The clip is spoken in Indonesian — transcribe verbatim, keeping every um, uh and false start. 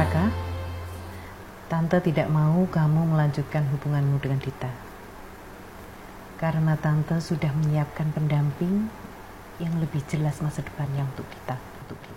Raka, Tante tidak mau kamu melanjutkan hubunganmu dengan Dita. Karena Tante sudah menyiapkan pendamping yang lebih jelas masa depannya untuk Dita. Untuk Dita.